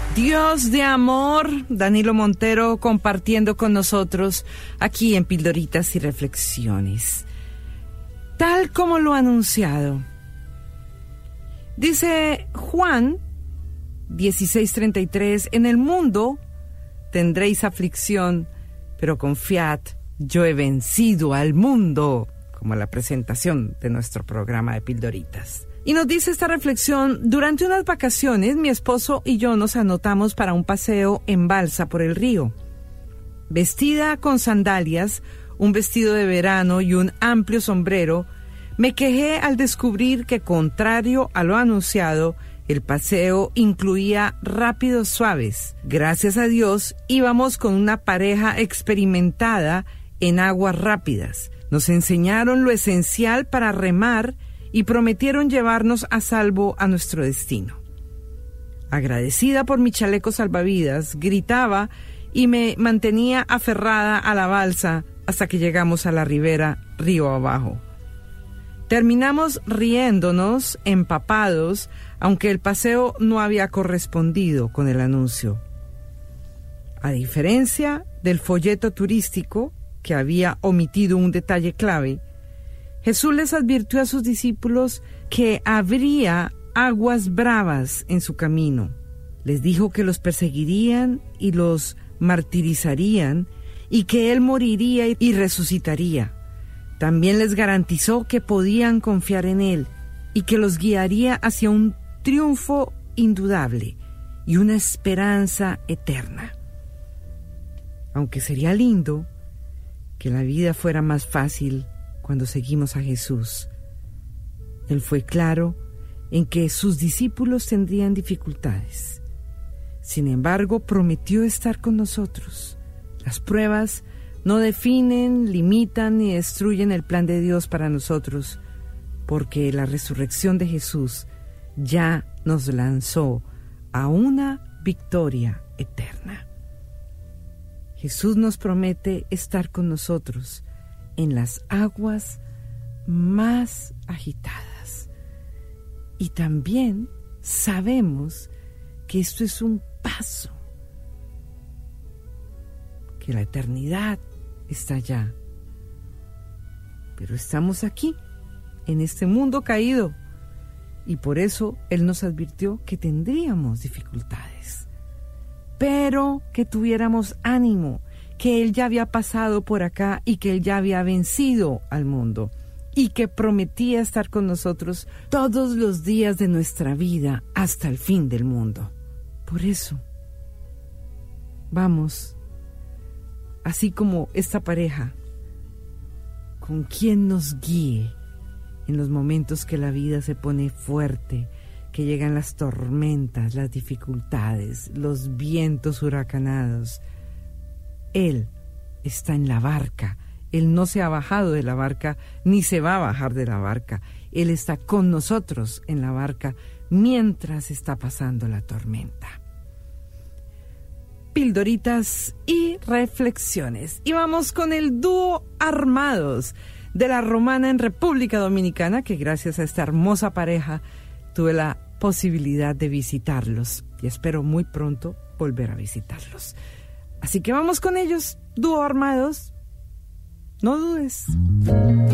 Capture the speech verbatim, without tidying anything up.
Dios de amor, Danilo Montero compartiendo con nosotros aquí en Pildoritas y Reflexiones. Tal como lo ha anunciado. Dice Juan dieciséis treinta y tres, en el mundo tendréis aflicción, pero confiad, yo he vencido al mundo, como la presentación de nuestro programa de Pildoritas. Y nos dice esta reflexión, durante unas vacaciones mi esposo y yo nos anotamos para un paseo en balsa por el río. Vestida con sandalias, un vestido de verano y un amplio sombrero, me quejé al descubrir que, contrario a lo anunciado, el paseo incluía rápidos suaves. Gracias a Dios, íbamos con una pareja experimentada en aguas rápidas. Nos enseñaron lo esencial para remar y prometieron llevarnos a salvo a nuestro destino. Agradecida por mi chaleco salvavidas, gritaba y me mantenía aferrada a la balsa hasta que llegamos a la ribera río abajo. Terminamos riéndonos, empapados, aunque el paseo no había correspondido con el anuncio. A diferencia del folleto turístico, que había omitido un detalle clave, Jesús les advirtió a sus discípulos que habría aguas bravas en su camino. Les dijo que los perseguirían y los martirizarían y que Él moriría y resucitaría. También les garantizó que podían confiar en Él y que los guiaría hacia un triunfo indudable y una esperanza eterna. Aunque sería lindo que la vida fuera más fácil cuando seguimos a Jesús, Él fue claro en que sus discípulos tendrían dificultades. Sin embargo, prometió estar con nosotros. Las pruebas no definen, limitan ni destruyen el plan de Dios para nosotros, porque la resurrección de Jesús ya nos lanzó a una victoria eterna. Jesús nos promete estar con nosotros en las aguas más agitadas. Y también sabemos que esto es un paso, que la eternidad está allá. Pero estamos aquí, en este mundo caído, y por eso Él nos advirtió que tendríamos dificultades, pero que tuviéramos ánimo, que Él ya había pasado por acá y que Él ya había vencido al mundo y que prometía estar con nosotros todos los días de nuestra vida hasta el fin del mundo. Por eso, vamos, así como esta pareja, con quien nos guíe en los momentos que la vida se pone fuerte, que llegan las tormentas, las dificultades, los vientos huracanados. Él está en la barca. Él no se ha bajado de la barca, ni se va a bajar de la barca. Él está con nosotros en la barca mientras está pasando la tormenta. Pildoritas y reflexiones. Y vamos con el dúo Armados de La Romana en República Dominicana, que gracias a esta hermosa pareja tuve la posibilidad de visitarlos y espero muy pronto volver a visitarlos. Así que vamos con ellos, dúo Armados. No dudes.